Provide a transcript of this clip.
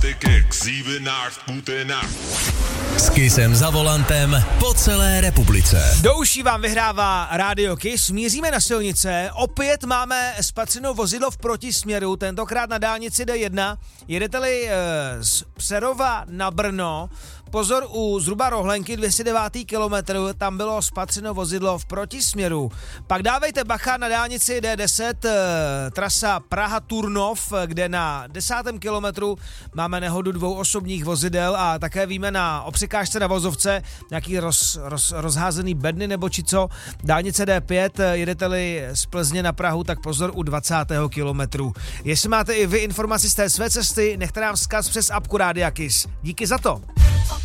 S Kissem za volantem po celé republice. Do uší vám vyhrává Radio Kiss. Míříme na silnice. Opět máme spatřeno vozidlo v protisměru, tentokrát na dálnici D1. Jedete-li z Přerova na Brno, pozor, u zhruba Rohlenky 209. kilometru, tam bylo spatřeno vozidlo v protisměru. Pak dávejte bacha na dálnici D10, trasa Praha-Turnov, kde na 10. kilometru máme nehodu dvou osobních vozidel a také víme o překážce na vozovce nějaký rozházený bedny nebo či co. Dálnice D5, jedete-li z Plzně na Prahu, tak pozor u 20. kilometru. Jestli máte i vy informaci z té své cesty, nechte nám vzkaz přes apku Rádia Kiss. Díky za to.